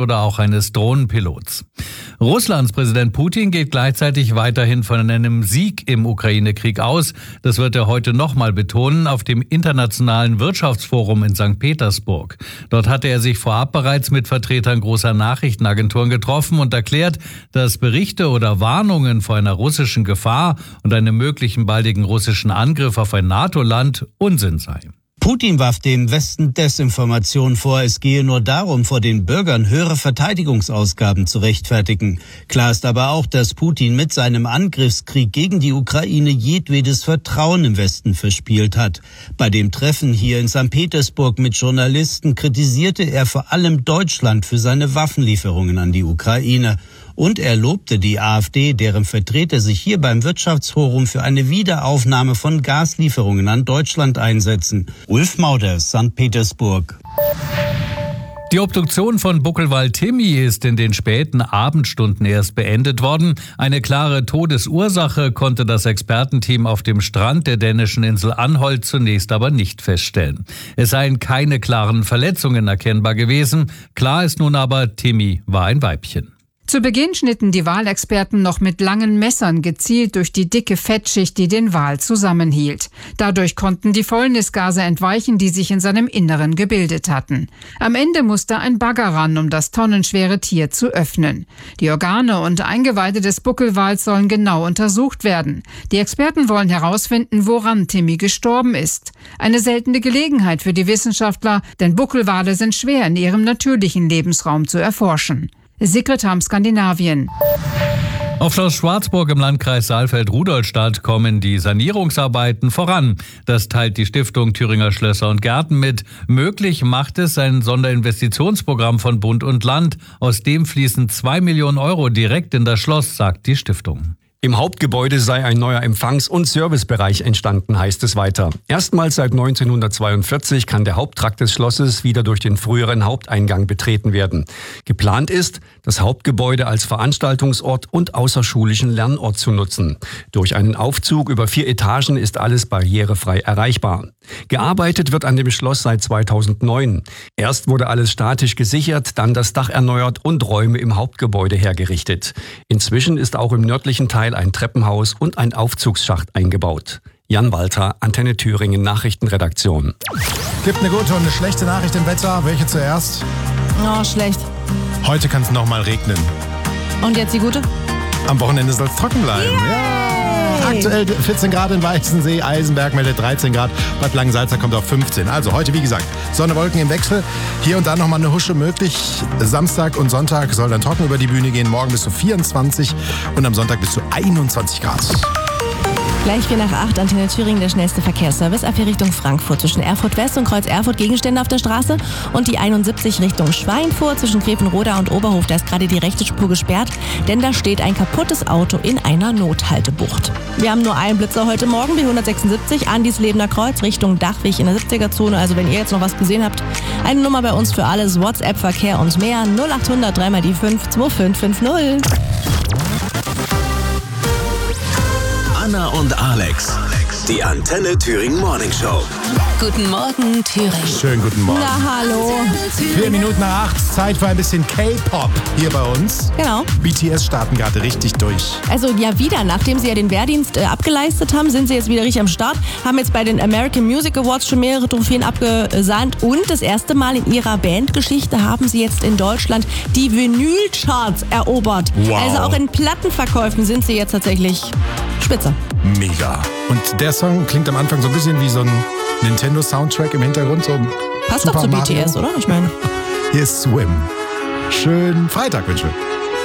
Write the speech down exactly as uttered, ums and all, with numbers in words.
oder auch eines Drohnenpilots. Russlands Präsident Putin geht gleichzeitig weiterhin von einem Sieg im Ukraine-Krieg aus. Das wird er heute nochmal betonen auf dem Internationalen Wirtschaftsforum in Sankt Petersburg. Dort hatte er sich vorab bereits mit Vertretern großer Nachrichtenagenturen getroffen und erklärt, dass Berichte oder Warnungen vor einer russischen Gefahr und einem möglichen baldigen russischen Angriff auf ein NATO-Land Unsinn sei. Putin warf dem Westen Desinformation vor, es gehe nur darum, vor den Bürgern höhere Verteidigungsausgaben zu rechtfertigen. Klar ist aber auch, dass Putin mit seinem Angriffskrieg gegen die Ukraine jedwedes Vertrauen im Westen verspielt hat. Bei dem Treffen hier in Sankt Petersburg mit Journalisten kritisierte er vor allem Deutschland für seine Waffenlieferungen an die Ukraine. Und er lobte die AfD, deren Vertreter sich hier beim Wirtschaftsforum für eine Wiederaufnahme von Gaslieferungen an Deutschland einsetzen. Ulf Mauders, Sankt Petersburg. Die Obduktion von Buckelwal Timmy ist in den späten Abendstunden erst beendet worden. Eine klare Todesursache konnte das Expertenteam auf dem Strand der dänischen Insel Anholt zunächst aber nicht feststellen. Es seien keine klaren Verletzungen erkennbar gewesen. Klar ist nun aber, Timmy war ein Weibchen. Zu Beginn schnitten die Walexperten noch mit langen Messern gezielt durch die dicke Fettschicht, die den Wal zusammenhielt. Dadurch konnten die Fäulnisgase entweichen, die sich in seinem Inneren gebildet hatten. Am Ende musste ein Bagger ran, um das tonnenschwere Tier zu öffnen. Die Organe und Eingeweide des Buckelwals sollen genau untersucht werden. Die Experten wollen herausfinden, woran Timmy gestorben ist. Eine seltene Gelegenheit für die Wissenschaftler, denn Buckelwale sind schwer in ihrem natürlichen Lebensraum zu erforschen. Sigrid Ham, Skandinavien. Auf Schloss Schwarzburg im Landkreis Saalfeld-Rudolstadt kommen die Sanierungsarbeiten voran. Das teilt die Stiftung Thüringer Schlösser und Gärten mit. Möglich macht es ein Sonderinvestitionsprogramm von Bund und Land. Aus dem fließen zwei Millionen Euro direkt in das Schloss, sagt die Stiftung. Im Hauptgebäude sei ein neuer Empfangs- und Servicebereich entstanden, heißt es weiter. Erstmals seit neunzehnhundertzweiundvierzig kann der Haupttrakt des Schlosses wieder durch den früheren Haupteingang betreten werden. Geplant ist, das Hauptgebäude als Veranstaltungsort und außerschulischen Lernort zu nutzen. Durch einen Aufzug über vier Etagen ist alles barrierefrei erreichbar. Gearbeitet wird an dem Schloss seit zweitausendneun. Erst wurde alles statisch gesichert, dann das Dach erneuert und Räume im Hauptgebäude hergerichtet. Inzwischen ist auch im nördlichen Teil ein Treppenhaus und ein Aufzugsschacht eingebaut. Jan Walter, Antenne Thüringen Nachrichtenredaktion. Gibt eine gute und eine schlechte Nachricht im Wetter. Welche zuerst? Oh, schlecht. Heute kann es nochmal regnen. Und jetzt die gute? Am Wochenende soll es trocken bleiben. Ja. Aktuell vierzehn Grad in Weißensee, Eisenberg meldet dreizehn Grad, Bad Langensalza kommt auf fünfzehn. Also heute, wie gesagt, Sonne, Wolken im Wechsel. Hier und da nochmal eine Husche möglich. Samstag und Sonntag soll dann trocken über die Bühne gehen. Morgen bis zu vierundzwanzig und am Sonntag bis zu einundzwanzig Grad. Gleich vier nach acht, Antenne Thüringen, der schnellste Verkehrsservice. Ab hier Richtung Frankfurt zwischen Erfurt West und Kreuz Erfurt Gegenstände auf der Straße. Und die einundsiebzig Richtung Schweinfurt zwischen Grevenroda und Oberhof. Da ist gerade die rechte Spur gesperrt, denn da steht ein kaputtes Auto in einer Nothaltebucht. Wir haben nur einen Blitzer heute Morgen, B hundertsechsundsiebzig, Andislebener Kreuz Richtung Dachweg in der siebziger-Zone. Also wenn ihr jetzt noch was gesehen habt, eine Nummer bei uns für alles, WhatsApp, Verkehr und mehr, null achthundert drei mal die fünf zwei fünf fünf null. Anna und Alex, die Antenne Thüringen Morning Show. Guten Morgen, Thüringen. Schönen guten Morgen. Na, hallo. Vier Minuten nach acht, Zeit für ein bisschen K-Pop hier bei uns. Genau. B T S starten gerade richtig durch. Also ja wieder, nachdem sie ja den Wehrdienst äh, abgeleistet haben, sind sie jetzt wieder richtig am Start, haben jetzt bei den American Music Awards schon mehrere Trophäen abgesandt und das erste Mal in ihrer Bandgeschichte haben sie jetzt in Deutschland die Vinylcharts erobert. Wow. Also auch in Plattenverkäufen sind sie jetzt tatsächlich spitze. Mega. Und der Song klingt am Anfang so ein bisschen wie so ein Nintendo-Soundtrack im Hintergrund. So Passt Super doch zu Mario. B T S, oder? Ich meine. Hier ist Swim. Schönen Freitag wünsche.